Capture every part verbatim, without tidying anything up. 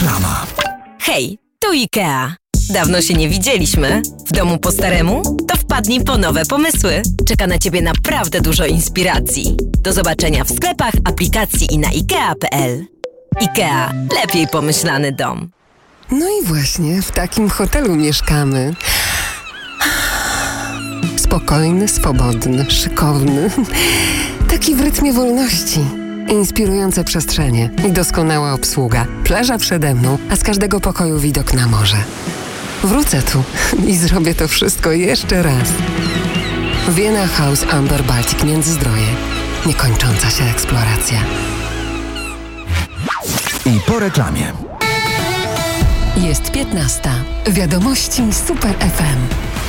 Reklama. Hej, tu IKEA. Dawno się nie widzieliśmy. W domu po staremu? To wpadnij po nowe pomysły. Czeka na Ciebie naprawdę dużo inspiracji. Do zobaczenia w sklepach, aplikacji i na ikea kropka pe el. IKEA. Lepiej pomyślany dom. No i właśnie w takim hotelu mieszkamy. Spokojny, swobodny, szykowny. Taki w rytmie wolności. Inspirujące przestrzenie i doskonała obsługa. Plaża przede mną, a z każdego pokoju widok na morze. Wrócę tu i zrobię to wszystko jeszcze raz. Vienna House Amber Baltic Międzyzdroje. Niekończąca się eksploracja. I po reklamie. Jest piętnasta. Wiadomości Super F M.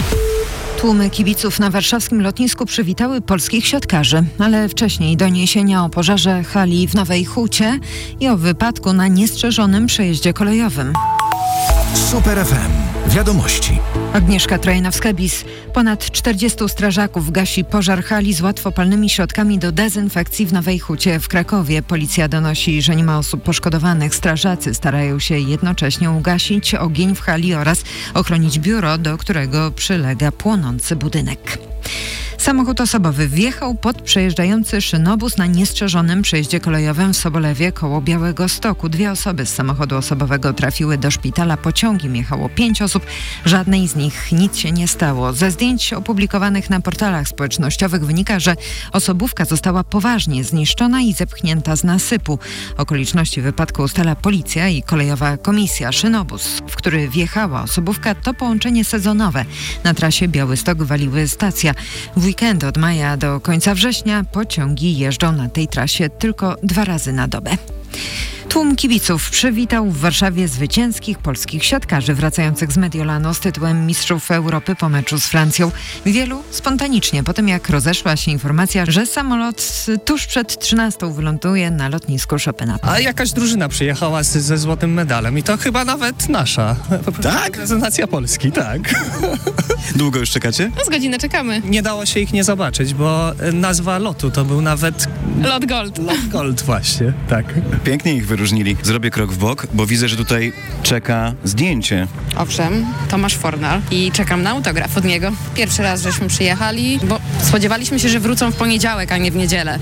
Tłumy kibiców na warszawskim lotnisku przywitały polskich siatkarzy, ale wcześniej doniesienia o pożarze hali w Nowej Hucie i o wypadku na niestrzeżonym przejeździe kolejowym. Super F M. Wiadomości. Agnieszka Trajnowska-Bis. Ponad czterdziestu strażaków gasi pożar hali z łatwopalnymi środkami do dezynfekcji w Nowej Hucie w Krakowie. Policja donosi, że nie ma osób poszkodowanych. Strażacy starają się jednocześnie ugasić ogień w hali oraz ochronić biuro, do którego przylega płonący budynek. Samochód osobowy wjechał pod przejeżdżający szynobus na niestrzeżonym przejeździe kolejowym w Sobolewie koło Białego Stoku. Dwie osoby z samochodu osobowego trafiły do szpitala. Pociągiem jechało pięć osób. Żadnej z nich nic się nie stało. Ze zdjęć opublikowanych na portalach społecznościowych wynika, że osobówka została poważnie zniszczona i zepchnięta z nasypu. Okoliczności wypadku ustala policja i kolejowa komisja. Szynobus, w który wjechała osobówka, to połączenie sezonowe. Na trasie Białystok-Waliły stacja. W weekend od maja do końca września pociągi jeżdżą na tej trasie tylko dwa razy na dobę. Tłum kibiców przywitał w Warszawie zwycięskich polskich siatkarzy wracających z Mediolanu z tytułem Mistrzów Europy po meczu z Francją. Wielu spontanicznie, po tym jak rozeszła się informacja, że samolot tuż przed trzynastą wyląduje na lotnisku Chopina. A jakaś drużyna przyjechała z, ze złotym medalem i to chyba nawet nasza. Tak? Reprezentacja Polski, tak. Długo już czekacie? No z godzinę czekamy. Nie dało się ich nie zobaczyć, bo nazwa lotu to był nawet... Lot Gold. Lot Gold właśnie, tak. Pięknie ich wyróżnili. Zrobię krok w bok, bo widzę, że tutaj czeka zdjęcie. Owszem, Tomasz Fornal i czekam na autograf od niego. Pierwszy raz żeśmy przyjechali, bo spodziewaliśmy się, że wrócą w poniedziałek, a nie w niedzielę.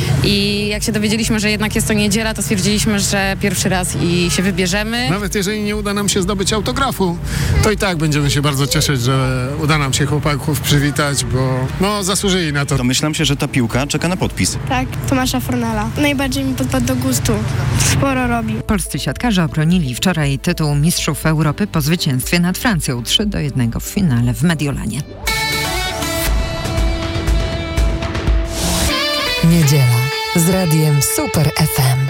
I jak się dowiedzieliśmy, że jednak jest to niedziela, to stwierdziliśmy, że pierwszy raz i się wybierzemy. Nawet jeżeli nie uda nam się zdobyć autografu, to i tak będziemy się bardzo cieszyć, że uda nam się chłopaków przywitać, bo no zasłużyli na to. Domyślam się, że ta piłka czeka na podpis. Tak, Tomasza Fornala. Najbardziej mi podpadł do gustu. Sporo robi. Polscy siatkarze obronili wczoraj tytuł Mistrzów Europy po zwycięstwie nad Francją trzy do jednego w finale w Mediolanie. Niedziela z radiem Super F M.